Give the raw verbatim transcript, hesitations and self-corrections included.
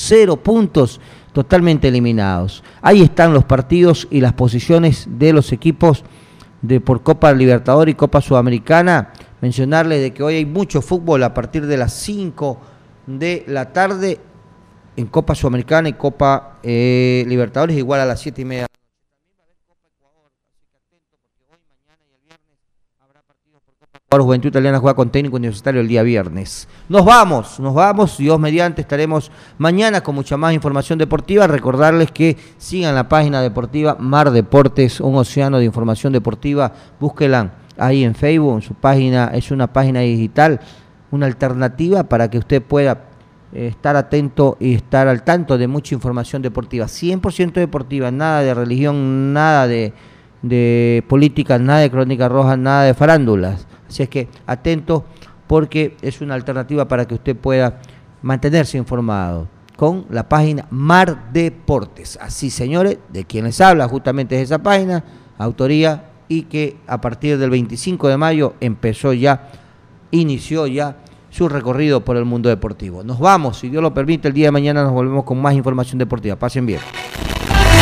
cero puntos, totalmente eliminados. Ahí están los partidos y las posiciones de los equipos de por Copa Libertadores y Copa Sudamericana. Mencionarles de que hoy hay mucho fútbol a partir de las cinco de la tarde en Copa Sudamericana y Copa eh, Libertadores, igual a las siete y media. Juventud Italiana juega con Técnico Universitario el día viernes. Nos vamos, nos vamos, Dios mediante, estaremos mañana con mucha más información deportiva. Recordarles que sigan la página deportiva Mar Deportes, un océano de información deportiva. Búsquela ahí en Facebook, en su página, es una página digital, una alternativa para que usted pueda eh, estar atento y estar al tanto de mucha información deportiva, cien por ciento deportiva, nada de religión, nada de, de política, nada de crónica roja, nada de farándulas. Así es que atento, porque es una alternativa para que usted pueda mantenerse informado con la página Mar Deportes. Así, señores, de quien les habla justamente es esa página, autoría, y que a partir del veinticinco de mayo empezó ya, inició ya su recorrido por el mundo deportivo. Nos vamos, si Dios lo permite, el día de mañana nos volvemos con más información deportiva. Pasen bien.